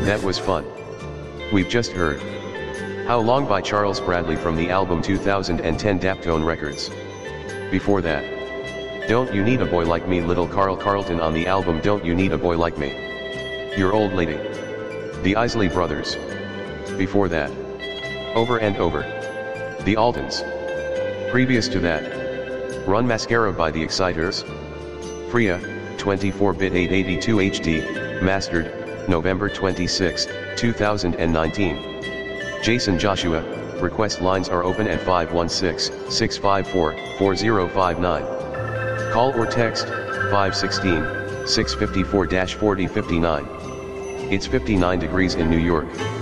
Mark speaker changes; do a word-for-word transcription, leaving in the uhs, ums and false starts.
Speaker 1: That was fun. We've just heard How Long by Charles Bradley from the album two thousand ten Daptone Records. Before that, Don't You Need a Boy Like Me, Little Carl Carlton on the album Don't You Need a Boy Like Me. Your Old Lady, The Isley Brothers. Before that, Over and Over, The Aldens. Previous to that, Run Mascara by The Exciters. Freya, twenty-four bit eight eighty-two H D, mastered, November twenty-sixth, two thousand nineteen. Jason Joshua, request lines are open at five one six, six five four, four zero five nine. Call or text, five one six, six five four, four zero five nine. It's fifty-nine degrees in New York.